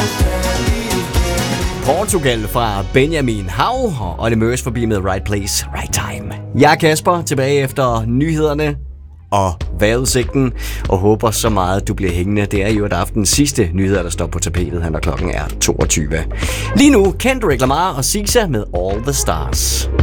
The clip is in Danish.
Portugal fra Benjamin Hav og Olly Murs forbi med Right Place, Right Time. Jeg er Kasper, tilbage efter nyhederne og vejrudsigten, og håber så meget, du bliver hængende. Det er jo et aftens sidste nyheder, der står på tapetet, når klokken er 22. Lige nu, Kendrick Lamar og SZA med All the Stars.